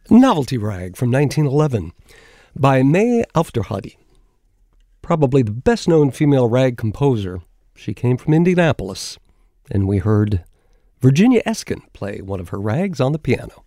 Novelty Rag from 1911 by May Aufderheide. Probably the best-known female rag composer. She came from Indianapolis, and we heard Virginia Eskin play one of her rags on the piano.